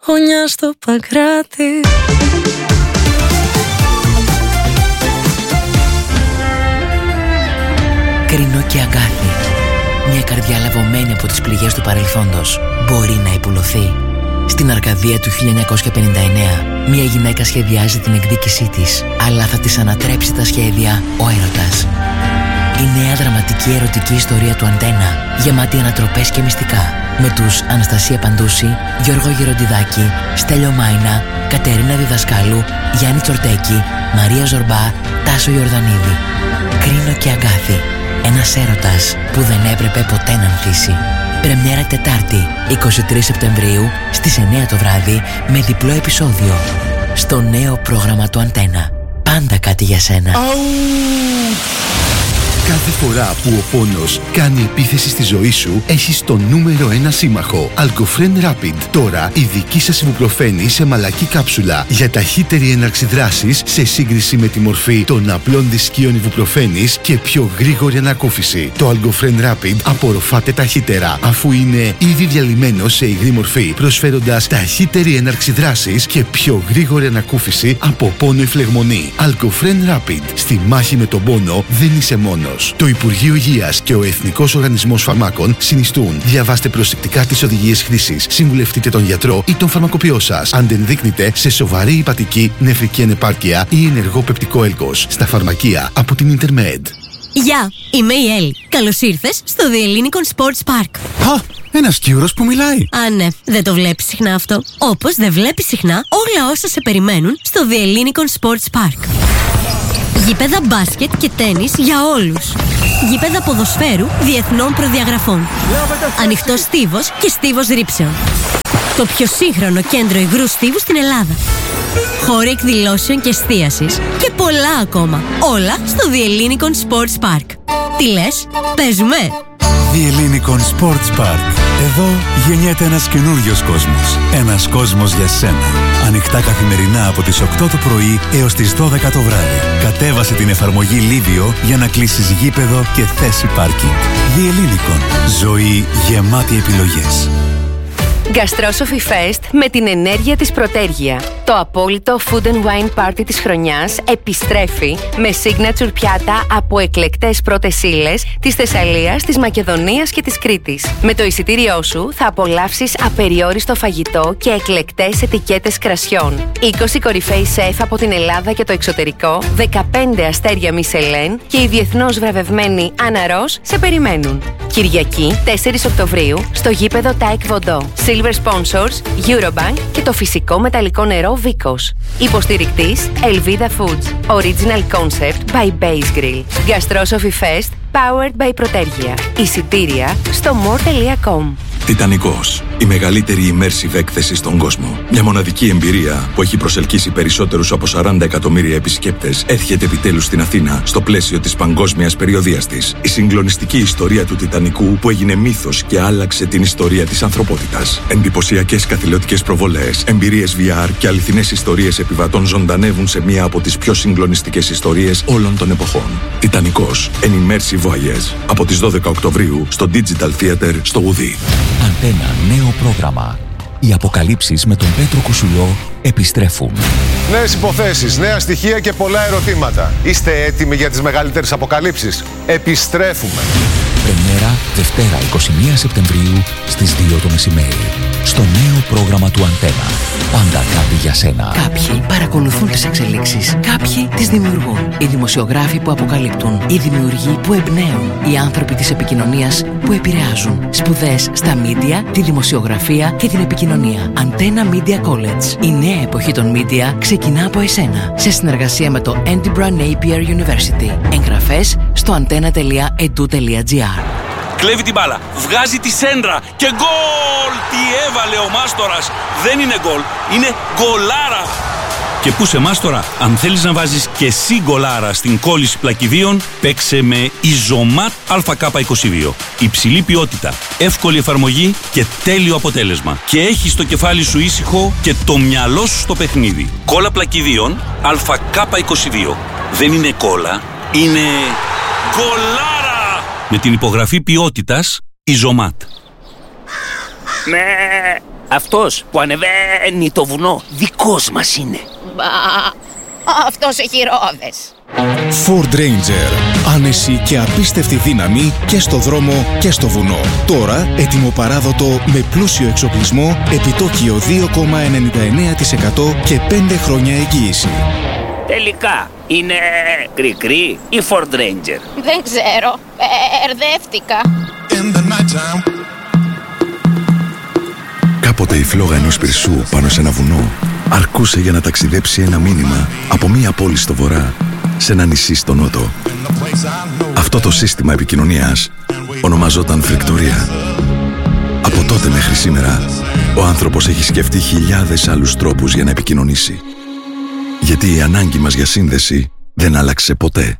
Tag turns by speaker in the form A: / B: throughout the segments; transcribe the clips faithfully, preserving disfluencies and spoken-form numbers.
A: Χωνιά στο Παγκράτη.
B: Κρίνο και Αγκάθι. Μια καρδιά λαβωμένη από τις πληγές του παρελθόντος μπορεί να υπουλωθεί. Στην Αρκαδία του χίλια εννιακόσια πενήντα εννέα, μια γυναίκα σχεδιάζει την εκδίκησή της, αλλά θα της ανατρέψει τα σχέδια ο έρωτας. Η νέα δραματική ερωτική ιστορία του Αντένα, γεμάτη ανατροπές και μυστικά, με τους Αναστασία Παντούση, Γιώργο Γεροντιδάκη, Στέλιο Μάινα, Κατερίνα Διδασκάλου, Γιάννη Τσορτέκη, Μαρία Ζορμπά, Τάσο Ιορδανίδη. Κρίνο και Αγκάθι. Ένας έρωτας που δεν έπρεπε ποτέ να ανθίσει. Πρεμιέρα Τετάρτη, εικοστή τρίτη Σεπτεμβρίου, στις εννέα το βράδυ, με διπλό επεισόδιο. Στο νέο πρόγραμμα του Αντένα. Πάντα κάτι για σένα.
C: Κάθε φορά που ο πόνος κάνει επίθεση στη ζωή σου, έχεις το νούμερο ένα σύμμαχο. Algofren Rapid. Τώρα η δική σας ιβουπροφένη σε μαλακή κάψουλα για ταχύτερη έναρξη δράσης σε σύγκριση με τη μορφή των απλών δισκίων ιβουπροφένης και πιο γρήγορη ανακούφιση. Το Algofren Rapid απορροφάται ταχύτερα, αφού είναι ήδη διαλυμένο σε υγρή μορφή, προσφέροντας ταχύτερη έναρξη δράσης και πιο γρήγορη ανακούφιση από πόνο ή φλεγμονή. Algofren Rapid. Στη μάχη με τον πόνο δεν είσαι μόνος. Το Υπουργείο Υγείας και ο Εθνικός Οργανισμός Φαρμάκων συνιστούν. Διαβάστε προσεκτικά τις οδηγίες χρήσης. Συμβουλευτείτε τον γιατρό ή τον φαρμακοποιό σας. Αν ενδείκνυται σε σοβαρή υπατική, νεφρική ανεπάρκεια ή ενεργό πεπτικό έλκος. Στα φαρμακεία από την Intermed.
D: Γεια, είμαι η Έλλη. Καλώς ήρθες στο The Ellinikon Sports Park.
E: Α, ένας Κύρος που μιλάει.
D: Α, ναι, δεν το βλέπεις συχνά αυτό. Όπως δεν βλέπεις συχνά όλα όσα σε περιμένουν στο The Ellinikon Sports Park. Γήπεδα μπάσκετ και τένις για όλους. Γήπεδα ποδοσφαίρου διεθνών προδιαγραφών. Ανοιχτός στίβος και στίβος ρήψεων. Το πιο σύγχρονο κέντρο υγρού στίβου στην Ελλάδα. Χώροι εκδηλώσεων και εστίασης και πολλά ακόμα. Όλα στο The Ellinikon Sports Park. Τι λες, παίζουμε?
E: The Ellinikon Sports Park. Εδώ γεννιέται ένας καινούριος κόσμος. Ένας κόσμος για σένα. Ανοιχτά καθημερινά από τις οκτώ το πρωί έως τις δώδεκα το βράδυ. Κατέβασε την εφαρμογή Livio για να κλείσεις γήπεδο και θέση πάρκινγκ. The Ellinikon. Ζωή γεμάτη επιλογές.
F: Gastro Sofi Fest με την ενέργεια της Πρωτέργεια. Το απόλυτο food and wine party της χρονιάς επιστρέφει με signature πιάτα από εκλεκτές πρώτες ύλες της Θεσσαλίας, της Μακεδονίας και της Κρήτης. Με το εισιτήριό σου θα απολαύσεις απεριόριστο φαγητό και εκλεκτές ετικέτες κρασιών. είκοσι κορυφαίοι σεφ από την Ελλάδα και το εξωτερικό, δεκαπέντε αστέρια Μισελέν και η διεθνώς βραβευμένη Άννα Ros σε περιμένουν. Κυριακή, τέσσερις Οκτωβρίου, στο γήπεδο Taek Vodo. Silver Sponsors, Eurobank και το φυσικό μεταλλικό νερό Vicos. Υποστηρικτής Elvida Foods. Original Concept by Base Grill. Gastro Sofi Fest, powered by Πρωτέργεια. Εισιτήρια στο more τελεία com.
G: Τιτανικός. Η μεγαλύτερη immersive έκθεση στον κόσμο. Μια μοναδική εμπειρία που έχει προσελκύσει περισσότερους από σαράντα εκατομμύρια επισκέπτες έρχεται επιτέλους στην Αθήνα στο πλαίσιο της παγκόσμιας περιοδείας της. Η συγκλονιστική ιστορία του Τιτανικού που έγινε μύθος και άλλαξε την ιστορία της ανθρωπότητας. Εντυπωσιακές καθηλωτικές προβολές, εμπειρίες βι αρ και αληθινές ιστορίες επιβατών ζωντανεύουν σε μία από τις πιο συγκλονιστικές ιστορίες όλων των εποχών. Τιτανικός. An immersive voyage. Από τις δώδεκα Οκτωβρίου στο Digital Theater στο Ουδί.
H: Αντένα, νέο πρόγραμμα. Οι αποκαλύψεις με τον Πέτρο Κουσουλό επιστρέφουν.
I: Νέες υποθέσεις, νέα στοιχεία και πολλά ερωτήματα. Είστε έτοιμοι για τις μεγαλύτερες αποκαλύψεις? Επιστρέφουμε.
H: Πρεμιέρα Δευτέρα εικοστή πρώτη Σεπτεμβρίου στις δύο το μεσημέρι. Στο νέο πρόγραμμα του Αντένα. Πάντα κάτι για σένα.
B: Κάποιοι παρακολουθούν τις εξελίξεις. Κάποιοι τις δημιουργούν. Οι δημοσιογράφοι που αποκαλύπτουν. Οι δημιουργοί που εμπνέουν. Οι άνθρωποι της επικοινωνίας που επηρεάζουν. Σπουδές στα μίντια, τη δημοσιογραφία και την επικοινωνία. Antenna Media College. Η νέα εποχή των μίντια ξεκινά από εσένα. Σε συνεργασία με το Edinburgh Napier University. Εγγραφές στο antenna τελεία edu τελεία gr.
J: Κλέβει την μπάλα, βγάζει τη σέντρα και γκολ! Τι έβαλε ο Μάστορας! Δεν είναι γκολ, είναι γκολάρα! Και πού σε Μάστορα, αν θέλεις να βάζεις και εσύ γκολάρα στην κόλληση πλακιδίων, παίξε με Ιζωμάτ Α Κ είκοσι δύο. Υψηλή ποιότητα, εύκολη εφαρμογή και τέλειο αποτέλεσμα. Και έχεις το κεφάλι σου ήσυχο και το μυαλό σου στο παιχνίδι. Κόλλα πλακιδίων Α Κ είκοσι δύο. Δεν είναι κόλλα, είναι γκολάρα! Με την υπογραφή ποιότητας Ιζωμάτ.
K: Με Αυτός που ανεβαίνει το βουνό δικός μας είναι.
L: Μπα, αυτός έχει ρόδες.
M: Ford Ranger. Άνεση και απίστευτη δύναμη και στο δρόμο και στο βουνό. Τώρα έτοιμο παράδοτο με πλούσιο εξοπλισμό, επιτόκιο δύο κόμμα ενενήντα εννέα τοις εκατό και πέντε χρόνια εγγύηση.
K: Τελικά, είναι κρικρή ή Ford Ranger?
L: Δεν ξέρω, μπερδεύτηκα.
G: Κάποτε η φλόγα ενός πυρσού πάνω σε ένα βουνό αρκούσε για να ταξιδέψει ένα μήνυμα από μία πόλη στο βορρά σε ένα νησί στο νότο. Αυτό το σύστημα επικοινωνίας ονομαζόταν φρικτορία. Από τότε μέχρι σήμερα, ο άνθρωπος έχει σκεφτεί χιλιάδες άλλους τρόπους για να επικοινωνήσει. Γιατί η ανάγκη μας για σύνδεση δεν άλλαξε ποτέ.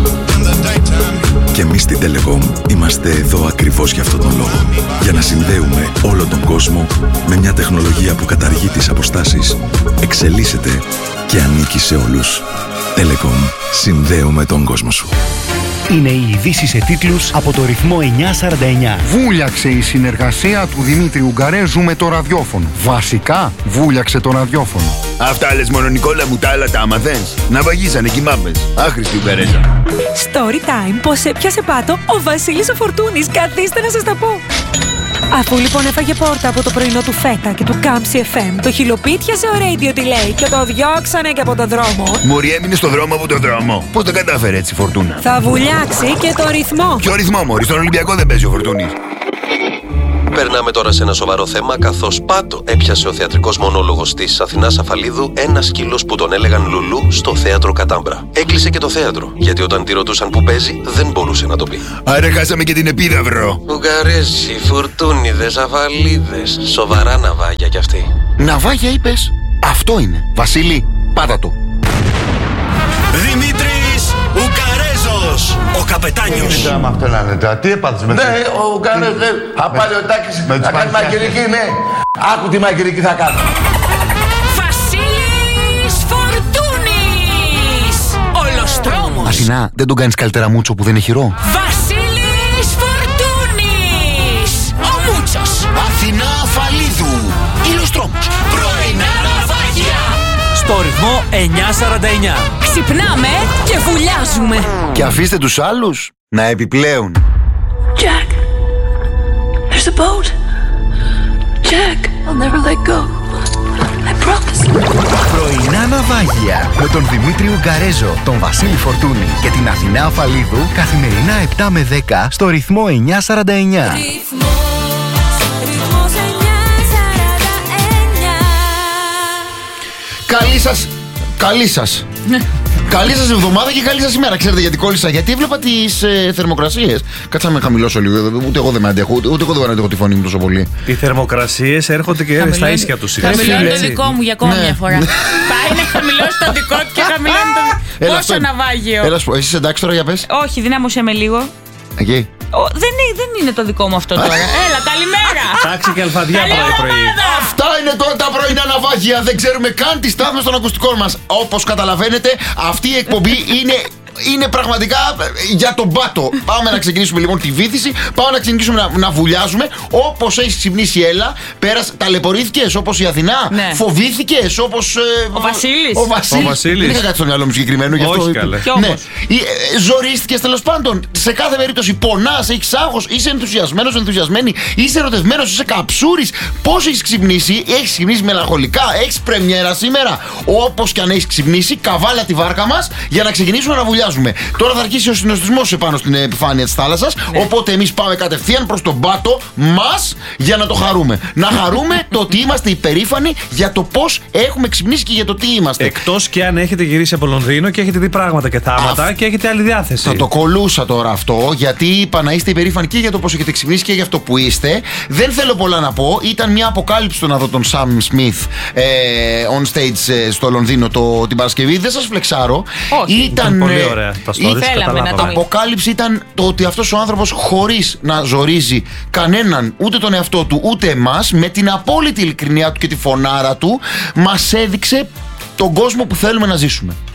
G: Και εμείς στην Telecom είμαστε εδώ ακριβώς για αυτόν τον λόγο. Για να συνδέουμε όλο τον κόσμο με μια τεχνολογία που καταργεί τις αποστάσεις, εξελίσσεται και ανήκει σε όλους. Telecom. Συνδέουμε τον κόσμο σου.
N: Είναι οι ειδήσεις σε τίτλους από το ρυθμό εννιακόσια σαράντα εννιά.
O: Βούλιαξε η συνεργασία του Δημήτρη Ουγγαρέζου με το ραδιόφωνο. Βασικά, βούλιαξε το ραδιόφωνο.
P: Αυτά λες μόνο, Νικόλα μου, τα άλλα τα άμαθες. Να βαγίσανε κι οι μάμπες. Άχρηστη Ουγγαρέζα.
A: Story time, πως έπιασε πάτο ο Βασίλης ο Φορτούνης. Καθίστε να σας τα πω. Αφού λοιπόν έφαγε πόρτα από το πρωινό του Φέτα και του Κάμψη εφ εμ, το χιλοπίτιασε ο Radio Delay και το διώξανε και από τον δρόμο.
P: Μωρή, έμεινε στο δρόμο από τον δρόμο. Πώς το κατάφερε έτσι, Φορτούνα?
A: Θα βουλιάξει και το ρυθμό.
P: Ποιο ρυθμό, Μωρή? Στον Ολυμπιακό δεν παίζει ο Φορτούνης.
Q: Περνάμε τώρα σε ένα σοβαρό θέμα, καθώς πάτο έπιασε ο θεατρικός μονόλογος της Αθηνάς Αφαλίδου, ένας σκύλος που τον έλεγαν Λουλού, στο θέατρο Κατάμπρα. Έκλεισε και το θέατρο, γιατί όταν τη ρωτούσαν που παίζει, δεν μπορούσε να το πει.
P: Άρα χάσαμε και την επίδαυρο.
Q: Ουγγαρέζοι, φουρτούνιδες, Αφαλίδες. Σοβαρά ναυάγια κι αυτοί.
O: Ναυάγια είπες? Αυτό είναι. Βασίλη, πάτα το.
R: Δημήτρης Ουγγαρέζος, ο καπετάνιος.
S: Τι ήταν με αυτό να είναι, τι έπαθες με αυτό?
T: Ναι, ο Ουγγαρέζος, ναι. Θα πάρει ο Τάκης να κάνει μαγειρική, ναι. Άκου τι μαγειρική θα κάνω.
L: Βασίλης Φορτούνης, Ολοστρόμος.
O: Αθηνά, δεν τον κάνεις καλύτερα Μούτσο που δεν έχει ρο?
L: Βασίλης Φορτούνης, ο Μούτσος.
R: Αθηνά Αφαλίδου, Ολοστρόμος. Πρωινά ναυάγια.
J: Στο ρυθμό εννιακόσια σαράντα εννιά.
A: Ξυπνάμε και βουλιάζουμε.
O: Και αφήστε τους άλλους να επιπλέουν.
U: Jack, there's a boat. Jack, I'll never let go. I promise.
N: Πρωινά ναυάγια με τον Δημήτρη Ουγγαρέζο, τον Βασίλη Φορτούνη και την Αθηνά Αφαλίδου, καθημερινά επτά με δέκα στο ρυθμό εννιακόσια σαράντα εννιά.
O: Καλή σας, καλή σας. Καλή σας εβδομάδα και καλή σας ημέρα. Ξέρετε γιατί κόλλησα? Γιατί έβλεπα τις ε, θερμοκρασίες. Κάτσα να με χαμηλώσω λίγο. Ούτε εγώ δεν με αντέχω. Ούτε, ούτε εγώ δεν αντέχω τη φωνή μου τόσο πολύ.
V: Οι θερμοκρασίες έρχονται και Χαμηλώνει... στα ίσια τους.
W: Χαμηλώνει το δικό μου για ακόμα ναι. μια φορά. Πάει να χαμηλώσει το δικό του και χαμηλώνει το. Πόσο ναυάγιο.
O: Έλα, εσύ εντάξει τώρα, για πες.
W: Όχι, δυνάμωσέ με λίγο.
O: Εκεί.
W: Ο, δεν, είναι, δεν είναι το δικό μου αυτό τώρα. Έλα, καλημέρα.
V: Τάξη και αλφαδιά πρωί-πρωί.
O: Αυτά είναι τώρα τα πρωινά ναυάγια. Δεν ξέρουμε καν τη στάθμη των ακουστικών μας. Όπως καταλαβαίνετε, αυτή η εκπομπή είναι... είναι πραγματικά για τον πάτο. Πάμε να ξεκινήσουμε λοιπόν τη βύθιση. Πάμε να ξεκινήσουμε να, να βουλιάζουμε. Όπως έχει ξυπνήσει η Έλλα, πέρασε, ταλαιπωρήθηκες όπως η Αθηνά. Ναι. Φοβήθηκες όπως. Ε,
W: ο Βασίλης.
O: Ο Βασίλης.
V: Ο Βασίλης.
O: Δεν είχα κάτι στο μυαλό μου συγκεκριμένο.
V: Όχι,
O: αυτό,
V: καλέ.
O: Ναι. Ε, ζορίστηκες τέλος πάντων. Σε κάθε περίπτωση πονάς, έχεις άγχος, είσαι ενθουσιασμένος, ενθουσιασμένη, είσαι ερωτευμένος, είσαι καψούρης. Πώς έχεις ξυπνήσει? Έχεις ξυπνήσει μελαγχολικά, έχεις πρεμιέρα σήμερα. Όπως και αν έχεις ξυπνήσει, καβάλα τη βάρκα μας για να ξεκινήσουμε να βουλιάζουμε. Τώρα θα αρχίσει ο συνοστισμός επάνω στην επιφάνεια της θάλασσας. Ναι. Οπότε εμείς πάμε κατευθείαν προς τον πάτο μας για να το χαρούμε. Να χαρούμε το ότι είμαστε υπερήφανοι για το πώς έχουμε ξυπνήσει και για το τι είμαστε.
V: Εκτός και αν έχετε γυρίσει από Λονδίνο και έχετε δει πράγματα και θάματα Α, και έχετε άλλη διάθεση.
O: Θα το κολούσα τώρα αυτό, γιατί είπα να είστε υπερήφανοι και για το πώς έχετε ξυπνήσει και για αυτό που είστε. Δεν θέλω πολλά να πω. Ήταν μια αποκάλυψη το να δω τον Sam Smith ε, on stage ε, στο Λονδίνο το, την Παρασκευή. Δεν σας φλεξάρω.
W: Όχι.
O: Ήταν,
V: ήταν πολύ ωραία.
W: Η
O: αποκάλυψη ήταν το ότι αυτός ο άνθρωπος, χωρίς να ζορίζει κανέναν, ούτε τον εαυτό του ούτε εμάς, με την απόλυτη ειλικρινιά του και τη φωνάρα του, μας έδειξε τον κόσμο που θέλουμε να ζήσουμε.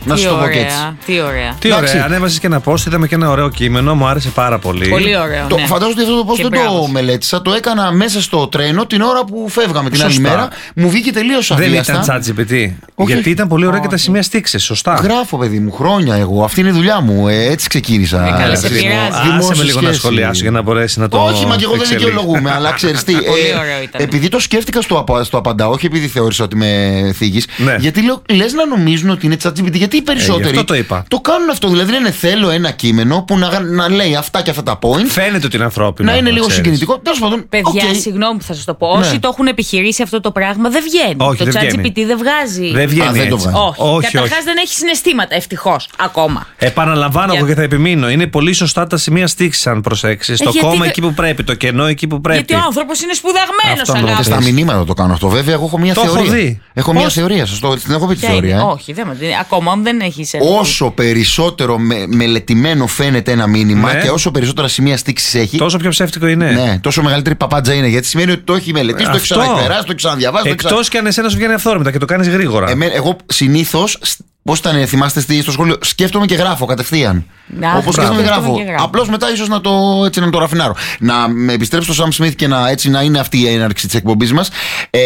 O: Να σου το πω και έτσι.
W: Τι ωραία.
V: Τι ωραία. Ανέβασε και ένα post, είδαμε και ένα ωραίο κείμενο, μου άρεσε πάρα πολύ.
W: Πολύ ωραίο.
O: Το,
W: ναι.
O: Φαντάζομαι ότι αυτό το post δεν το μελέτησα. Το έκανα μέσα στο τρένο την ώρα που φεύγαμε την άλλη μέρα. Μου βγήκε τελείως αβίαστα.
V: Δεν ήταν ChatGPT. Γιατί ήταν πολύ ωραία και τα σημεία στίξες. Σωστά.
O: Γράφω, παιδί μου, χρόνια εγώ. Αυτή είναι η δουλειά μου. Ε, έτσι ξεκίνησα.
V: Άσε με λίγο να σχολιάσω για να μπορέσει να το.
O: Όχι, μα και εγώ δεν δικαιολογούμε, αλλά ξέρεις τι. Επειδή το σκέφτηκα στο απαντάω, όχι επειδή θεώρησα ότι με θίγεις. Γιατί λες να νομίζουν ότι είναι ChatGPT. Γιατί οι περισσότεροι το κάνουν αυτό. Δηλαδή λένε θέλω ένα κείμενο που να λέει αυτά και αυτά τα points.
V: Φαίνεται ότι είναι ανθρώπινο.
O: Να είναι λίγο συγκινητικό. Τέλος πάντων.
W: Παιδιά, συγγνώμη που θα σας το πω. Όσοι το έχουν επιχειρήσει αυτό το πράγμα δεν βγαίνει. Το ChatGPT δεν βγάζει.
V: Δεν βγαίνει.
W: Όχι. Καταρχάς δεν έχει συναισθήματα, ευτυχώς. Ακόμα.
V: Επαναλαμβάνω εγώ και θα επιμείνω. Είναι πολύ σωστά τα σημεία στίξης, αν προσέξεις. Το κόμμα εκεί που πρέπει, το κενό εκεί που πρέπει.
W: Γιατί ο άνθρωπος είναι σπουδαγμένος, αγάπη.
O: Στα μηνύματα το κάνω αυτό. Βέβαια, εγώ έχω μια θεωρία. Έχω μια θεωρία. Σας την έχω πει τη θεωρία.
W: Όχι, ακόμα δεν έχει.
O: Όσο περισσότερο μελετημένο φαίνεται ένα μήνυμα και όσο περισσότερα σημεία στίξης έχει.
V: Τόσο πιο ψεύτικο είναι.
O: Ναι, τόσο μεγαλύτερη παπάντζα είναι. Γιατί σημαίνει ότι το έχει μελετήσει, το έχει ξαναπεράσει, το έχει ξαναδιαβάσει.
V: Εκτός κι αν εσένα σου βγαίνει αυθόρμητα και το κάνεις γρήγορα.
O: Εγώ συνήθως. Πώς ήταν, θυμάστε στο σχολείο, σκέφτομαι και γράφω κατευθείαν. Όπως σκέφτομαι και γράφω. Απλώς μετά ίσως να το, έτσι, να το ραφινάρω. Να με επιστρέψω στο Sam Smith και να, έτσι, να είναι αυτή η έναρξη της εκπομπής μας. Ε,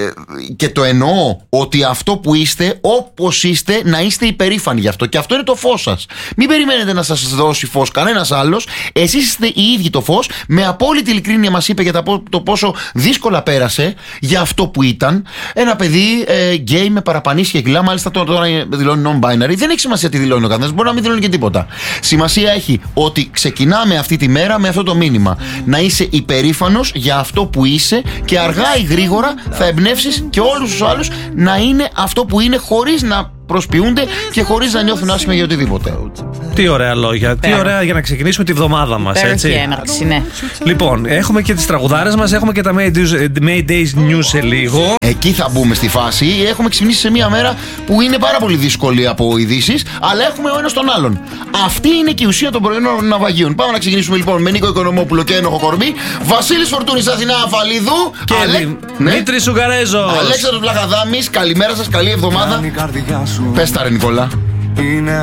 O: και το εννοώ ότι αυτό που είστε, όπως είστε, να είστε υπερήφανοι γι' αυτό. Και αυτό είναι το φως σας. Μην περιμένετε να σας δώσει φως κανένας άλλος. Εσείς είστε οι ίδιοι το φως. Με απόλυτη ειλικρίνεια μας είπε για το πόσο δύσκολα πέρασε για αυτό που ήταν. Ένα παιδί ε, γκέι με παραπανήσια κιλά, μάλιστα τώρα δηλώνει non-binary. Δεν έχει σημασία τι δηλώνει ο καθένας, μπορεί να μην δηλώνει και τίποτα. Σημασία έχει ότι ξεκινάμε αυτή τη μέρα με αυτό το μήνυμα. Να είσαι υπερήφανος για αυτό που είσαι και αργά ή γρήγορα θα εμπνεύσεις και όλους τους άλλους να είναι αυτό που είναι, χωρίς να προσποιούνται και χωρίς να νιώθουν άσχημα για οτιδήποτε.
V: Τι ωραία λόγια. Πέρα. Τι ωραία για να ξεκινήσουμε τη βδομάδα μας. Έτσι.
W: Έναρξη, ναι.
V: Λοιπόν, έχουμε και τις τραγουδάρες μας, έχουμε και τα Mayday's News σε λίγο.
O: Εκεί θα μπούμε στη φάση. Έχουμε ξυπνήσει σε μια μέρα που είναι πάρα πολύ δύσκολη από ειδήσεις, αλλά έχουμε ο ένας τον άλλον. Αυτή είναι και η ουσία των πρωινών ναυαγίων. Πάμε να ξεκινήσουμε λοιπόν με Νίκο Οικονομόπουλο και Ένοχο Κορμί. Βασίλης Φορτούνης, Αθηνά Αφαλίδου.
V: Και Ale... Δημήτρης Σουγκαρέζος.
O: Αλέξανδρος Βλαχαδάμης. Καλημέρα σας, καλή εβδομάδα. Πες τα ρε Νικόλα.